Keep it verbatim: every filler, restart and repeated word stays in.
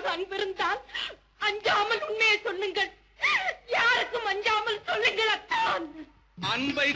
உண்மையாக அன்பிருந்தால் அஞ்சாமல் உண்மையை சொல்லுங்கள். யாருக்கும் அஞ்சாமல் சொல்லுங்கள் அத்தான். அன்பை